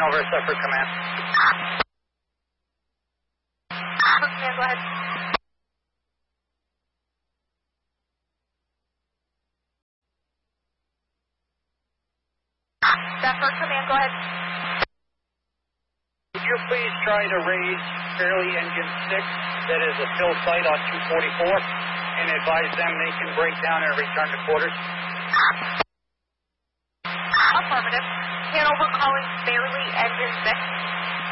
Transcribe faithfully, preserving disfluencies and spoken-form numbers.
Hanover, Suffolk Command. Suffolk Command, go ahead. Suffolk Command, go ahead. Would you please try to raise Fairley Engine six, that is a fill site on two forty-four, and advise them they can break down and return to quarters? Affirmative. Hanover calling Fairley Engine six.